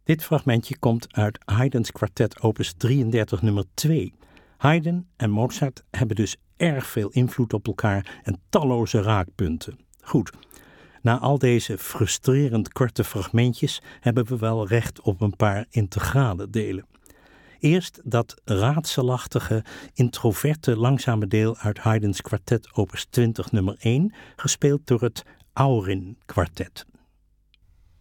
Dit fragmentje komt uit Haydn's kwartet opus 33 nummer 2. Haydn en Mozart hebben dus erg veel invloed op elkaar en talloze raakpunten. Goed, na al deze frustrerend korte fragmentjes hebben we wel recht op een paar integrale delen. Eerst dat raadselachtige, introverte, langzame deel uit Haydn's kwartet opus 20 nummer 1, gespeeld door het Aurin kwartet.